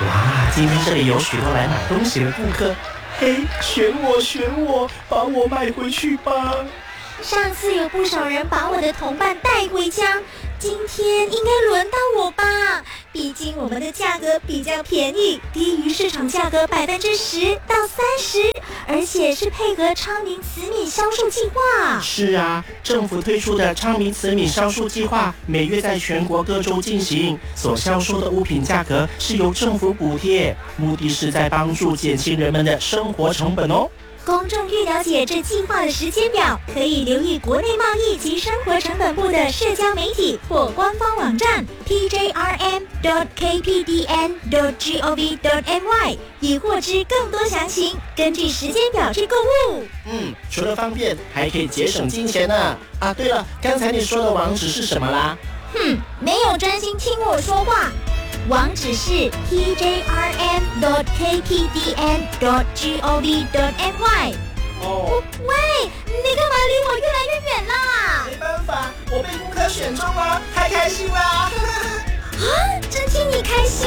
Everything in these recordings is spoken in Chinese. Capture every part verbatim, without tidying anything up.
哇，今天这里有许多来买东西的顾客，嘿，选我选我，把我买回去吧。 上次有不少人把我的同伴带回家，今天应该轮到我吧？毕竟我们的价格比较便宜，低于市场价格百分之十到三十，而且是配合昌明慈米销售计划。 是啊，政府推出的昌明慈米销售计划，每月在全国各州进行，所销售的物品价格是由政府补贴，目的是在帮助减轻人们的生活成本哦。 公众欲了解这计划的时间表，可以留意国内贸易及生活成本部的社交媒体或官方网站 t j r m dot k p d n dot gov dot m y， 以获知更多详情。根据时间表去购物。 嗯，除了方便，还可以节省金钱呢。啊，对了，刚才你说的网址是什么啦？ 哼，没有专心听我说话。网址是 t j r m dot k p d n dot gov dot m y。 哦， 喂，你干嘛离我越来越远啦？ 没办法，我被顾客选中了，太开心了！啊， 真替你开心。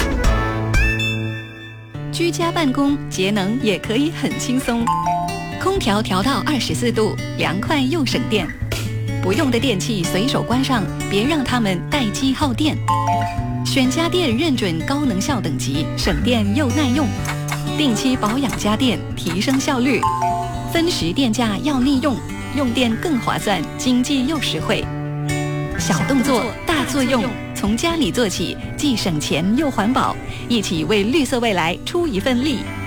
居家办公节能也可以很轻松，空调调到二十四度，凉快又省电。不用的电器随手关上，别让它们待机耗电。选家电认准高能效等级，省电又耐用。定期保养家电，提升效率。分时电价要利用，用电更划算，经济又实惠。小动作大作用，从家里做起，既省钱又环保，一起为绿色未来出一份力。